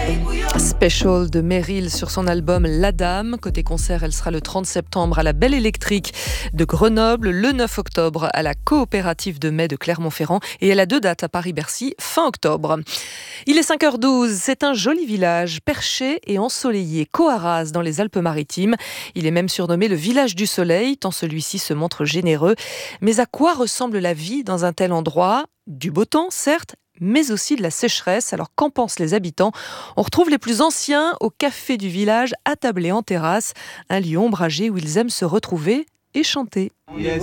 Special de Meryl sur son album La Dame. Côté concert, elle sera le 30 septembre à la Belle Électrique de Grenoble, le 9 octobre à la Coopérative de Mai de Clermont-Ferrand et elle a 2 dates à Paris-Bercy fin octobre. Il est 5h12, c'est un joli village perché et ensoleillé, Coarraze dans les Alpes-Maritimes. Il est même surnommé le village du soleil, tant celui-ci se montre généreux. Mais à quoi ressemble la vie dans un tel endroit ? Du beau temps, certes, mais aussi de la sécheresse. Alors qu'en pensent les habitants ? On retrouve les plus anciens au café du village, attablés en terrasse, un lieu ombragé où ils aiment se retrouver et chanter.